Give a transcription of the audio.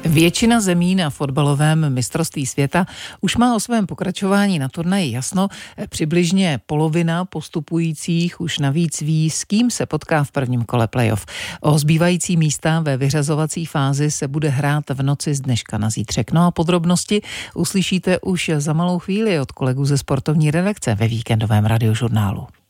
Většina zemí na fotbalovém mistrovství světa už má o svém pokračování na turnaji jasno. Přibližně polovina postupujících už navíc ví, s kým se potká v prvním kole playoff. O zbývající místa ve vyřazovací fázi se bude hrát v noci z dneška na zítřek. No a podrobnosti uslyšíte už za malou chvíli od kolegů ze sportovní redakce ve víkendovém radiožurnálu.